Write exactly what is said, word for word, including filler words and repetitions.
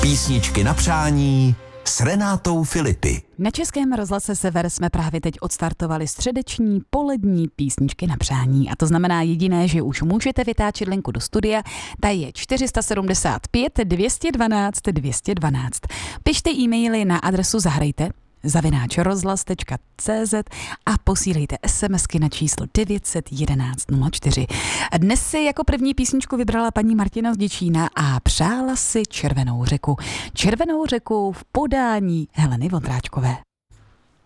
Písničky na přání s Renátou Filipy. Na Českém rozhlase Sever jsme právě teď odstartovali středeční polední písničky na přání. A to znamená jediné, že už můžete vytáčet linku do studia. Ta je čtyři sedm pět dvě jedna dva dvě jedna dva. Pište e-maily na adresu zahrajte zavináč rozhlas tečka cé zet a posílejte SMSky na číslo devět jedna jedna nula čtyři. Dnes si jako první písničku vybrala paní Martina z Děčína a přála si Červenou řeku. Červenou řeku v podání Heleny Vondráčkové.